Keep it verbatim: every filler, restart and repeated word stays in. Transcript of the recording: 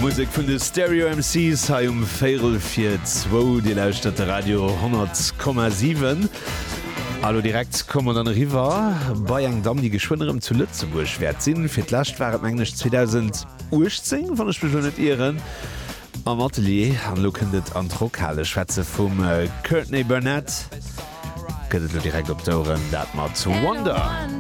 Musik vun de Stereo M Cs ha um Féel fir zwo Di Lausstadt Radio hundert Komma sieben. Hallo direkt kommen an River bei eng Dam die Geschwinnerem zu Lützeburg wert sinn. Fir lascht war englisch zweitausendachtzehn van der Spinet Ihren am Atelier an lokendet an lokale Schwätze vum äh, Courtney Burnett. Gëtt du direkt op Douren dat mat zu Wonder.